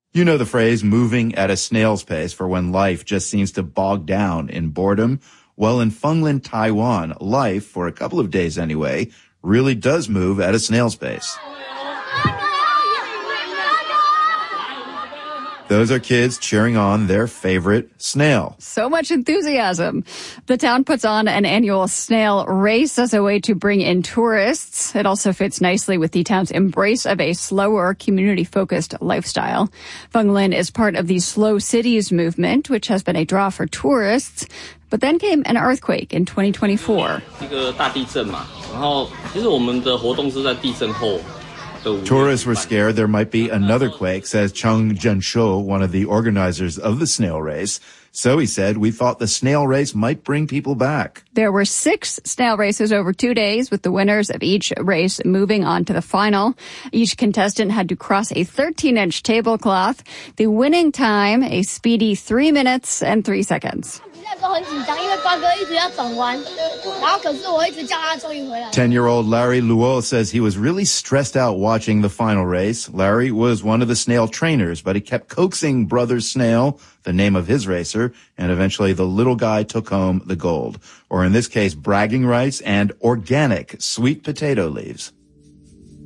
You know the phrase moving at a snail's pace for when life just seems to bog down in boredom. Well, in Fenglin, Taiwan, life, for a couple of days anyway, really does move at a snail's pace. Those are kids cheering on their favorite snail. So much enthusiasm. The town puts on an annual snail race as a way to bring in tourists. It also fits nicely with the town's embrace of a slower, community-focused lifestyle. Fenglin is part of the Slow Cities movement, which has been a draw for tourists. But then came an earthquake in 2024. Tourists were scared there might be another quake, says Chung Jianshou, one of the organizers of the snail race. So he said, we thought the snail race might bring people back. There were 6 snail races over 2 days, with the winners of each race moving on to the final. Each contestant had to cross a 13-inch tablecloth. The winning time, a speedy 3 minutes and 3 seconds. 10-year-old Larry Luo says he was really stressed out watching the final race. Larry was one of the snail trainers, but he kept coaxing Brother Snail, the name of his racer, and eventually the little guy took home the gold. Or in this case, bragging rights and organic sweet potato leaves.